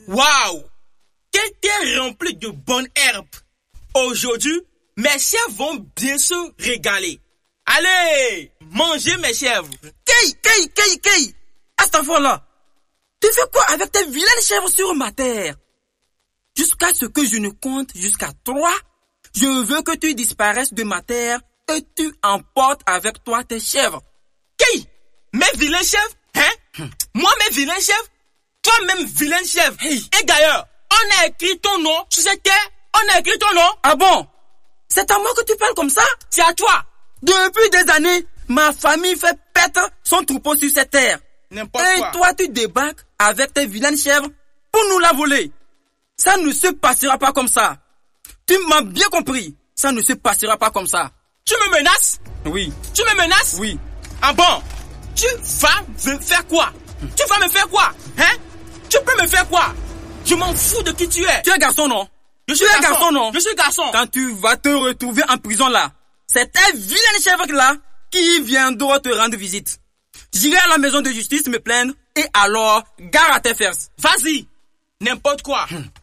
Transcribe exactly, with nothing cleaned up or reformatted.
Waouh! Quelle terre remplie de bonnes herbes! Aujourd'hui, mes chèvres vont bien se régaler. Allez, mangez mes chèvres. Kay, Kay, Kay, Kay! À cet enfant-là, tu fais quoi avec tes vilaines chèvres sur ma terre? Jusqu'à ce que je ne compte jusqu'à trois, je veux que tu disparaisses de ma terre et tu emportes avec toi tes chèvres. Kay, mes vilains chèvres? Hein? Hmm. Moi, mes vilains chèvres? Toi-même, vilaine chèvre. Hey. Et d'ailleurs, on a écrit ton nom sur cette terre. On a écrit ton nom. Ah bon? C'est à moi que tu parles comme ça? C'est à toi. Depuis des années, ma famille fait paître son troupeau sur cette terre. N'importe Et quoi. toi, tu débarques avec tes vilaines chèvres pour nous la voler. Ça ne se passera pas comme ça. Tu m'as bien compris. Ça ne se passera pas comme ça. Tu me menaces? Oui. Tu me menaces? Oui. Ah bon? Tu vas me faire quoi? Tu vas me faire quoi? Hein? Tu peux me faire quoi? Je m'en fous de qui tu es. Tu es garçon, non? Je suis tu garçon. es garçon, non? Je suis garçon. Quand tu vas te retrouver en prison là, c'est tes vilaines chèvres là qui viendront te rendre visite. J'irai à la maison de justice me plaindre et alors, gare à tes fesses. Vas-y. N'importe quoi. Hum.